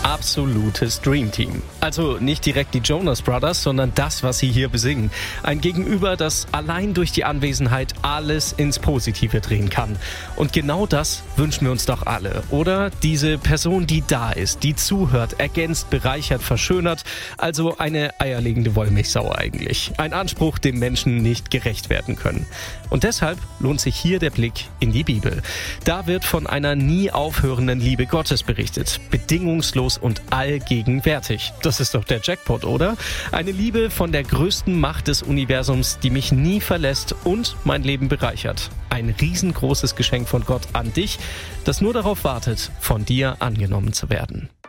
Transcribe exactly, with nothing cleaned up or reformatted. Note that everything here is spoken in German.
absolutes Dreamteam. Also nicht direkt die Jonas Brothers, sondern das, was sie hier besingen. Ein Gegenüber, das allein durch die Anwesenheit alles ins Positive drehen kann. Und genau das wünschen wir uns doch alle, oder? Diese Person, die da ist, die zuhört, ergänzt, bereichert, verschönert. Also eine eierlegende Wollmilchsau eigentlich. Ein Anspruch, dem Menschen nicht gerecht werden können. Und deshalb lohnt sich hier der Blick in die Bibel. Da wird von einer nie aufhörenden Liebe Gottes berichtet. Bedingungslos und allgegenwärtig. Das ist doch der Jackpot, oder? Eine Liebe von der größten Macht des Universums, die mich nie verlässt und mein Leben bereichert. Ein riesengroßes Geschenk von Gott an dich, das nur darauf wartet, von dir angenommen zu werden.